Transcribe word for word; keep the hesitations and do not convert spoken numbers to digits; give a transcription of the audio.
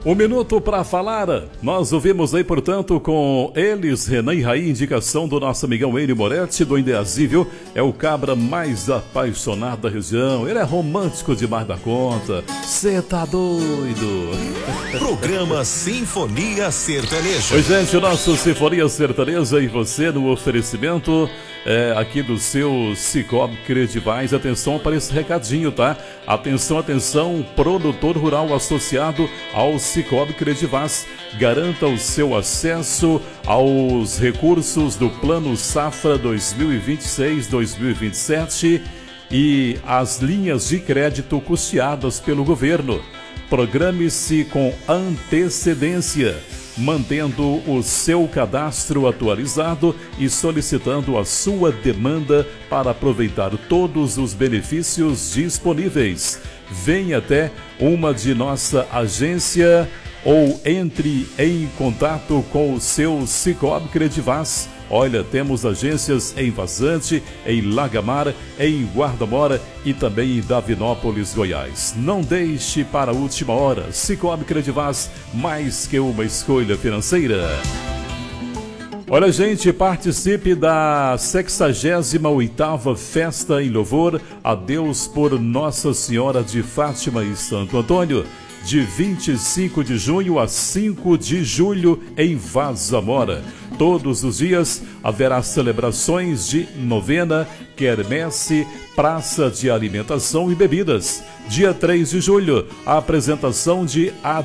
Um minuto para falar, nós ouvimos aí, portanto, com eles, Renan e Raí, indicação do nosso amigão Enio Moretti, do Indaiazível, é o cabra mais apaixonado da região, ele é romântico demais da conta, cê tá doido. Programa Sinfonia Sertaneja. Oi, gente, o nosso Sinfonia Sertaneja e você no oferecimento é, aqui do seu Cicobi Credivais. Atenção para esse recadinho, tá? Atenção, atenção, produtor rural associado ao Cicobi Credivaz. Garanta o seu acesso aos recursos do Plano Safra dois mil e vinte e seis dois mil e vinte e sete e as linhas de crédito custeadas pelo governo. Programe-se com antecedência, mantendo o seu cadastro atualizado e solicitando a sua demanda para aproveitar todos os benefícios disponíveis. Venha até uma de nossa agência ou entre em contato com o seu Cicobi Credivaz. Olha, temos agências em Vazante, em Lagamar, em Guarda-Mora e também em Davinópolis, Goiás. Não deixe para a última hora. Cicobi Credivaz, mais que uma escolha financeira. Olha, gente, participe da sexagésima oitava Festa em Louvor a Deus por Nossa Senhora de Fátima e Santo Antônio, de vinte e cinco de junho a cinco de julho em Vaza Mora. Todos os dias haverá celebrações de novena, quermesse, praça de alimentação e bebidas. Dia três de julho, a apresentação de